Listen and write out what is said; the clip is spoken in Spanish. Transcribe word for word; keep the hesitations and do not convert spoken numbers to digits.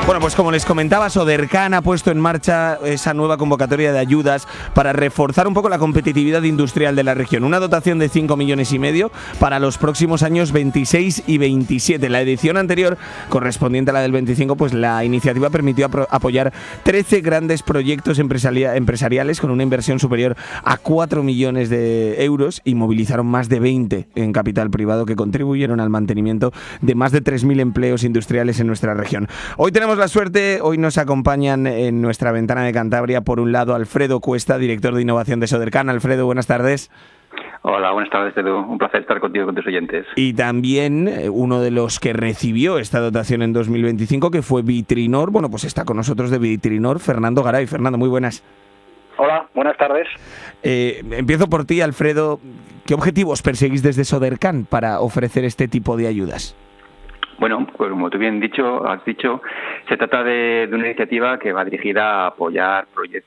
Bueno, pues como les comentaba, Sodercan ha puesto en marcha esa nueva convocatoria de ayudas para reforzar un poco la competitividad industrial de la región. Una dotación de cinco millones y medio para los próximos años veintiséis y veintisiete. La edición anterior, correspondiente a la del veinticinco, pues la iniciativa permitió apoyar trece grandes proyectos empresariales con una inversión superior a cuatro millones de euros y movilizaron más de veinte en capital privado que contribuyeron al mantenimiento de más de tres mil empleos industriales en nuestra región. Hoy tenemos la suerte, hoy nos acompañan en nuestra ventana de Cantabria, por un lado, Alfredo Cuesta, director de innovación de Sodercan. Alfredo, buenas tardes. Hola, buenas tardes, Edu. Un placer estar contigo y con tus oyentes. Y también eh, uno de los que recibió esta dotación en dos mil veinticinco, que fue Vitrinor. Bueno, pues está con nosotros de Vitrinor, Fernando Garay. Fernando, muy buenas. Hola, buenas tardes. Eh, empiezo por ti, Alfredo. ¿Qué objetivos perseguís desde Sodercan para ofrecer este tipo de ayudas? Bueno, pues como tú bien dicho, has dicho, se trata de, de una iniciativa que va dirigida a apoyar proyect,